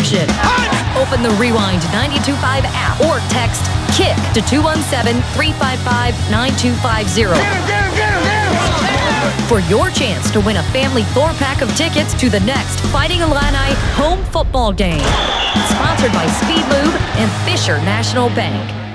station. Open the Rewind 92.5 app or text KICK to 217-355-9250 for your chance to win a family 4-pack of tickets to the next Fighting Illini home football game. Sponsored by Speed Lube and Fisher National Bank.